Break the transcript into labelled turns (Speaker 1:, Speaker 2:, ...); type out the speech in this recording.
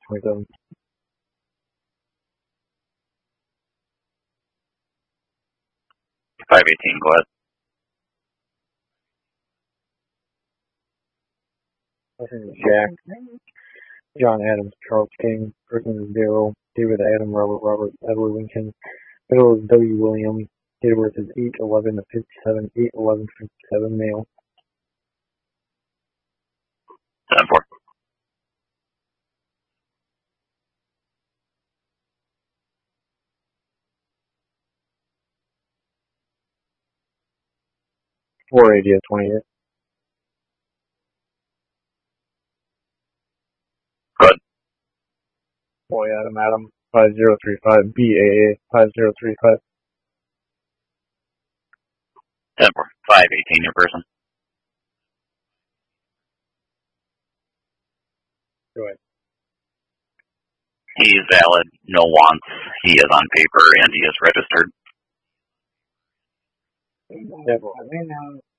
Speaker 1: 27.
Speaker 2: 518, go ahead.
Speaker 1: Person is Jack. John Adams, Charles King. Person is Daryl. David Adam, Robert, Edward Lincoln. Middle is W. William. Date of birth is 8/11/57, 8/11/57, male.
Speaker 2: 10-4.
Speaker 1: Four AD 28.
Speaker 2: Go ahead.
Speaker 1: Boy Adam 5035 BAA 5035.
Speaker 2: 10-4. 518, your person.
Speaker 1: Go ahead.
Speaker 2: He is valid, no wants. He is on paper and he is registered.
Speaker 1: Yep.